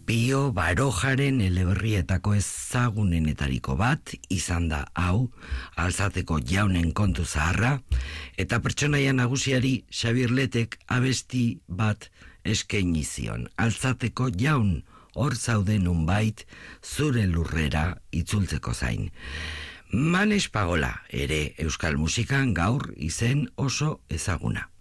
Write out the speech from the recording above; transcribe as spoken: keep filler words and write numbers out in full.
Pio Barojaren eleberrietako ezagunenetariko bat izan da hau, Alzateko jaunen kontu zaharra, eta pertsonaia nagusiari Xabier Letek abesti bat eskaini zion. Alzateko jaun, hor zaude nunbait, zure lurrera itzultzeko zain. Manes Pagola ere euskal musikan gaur izen oso ezaguna.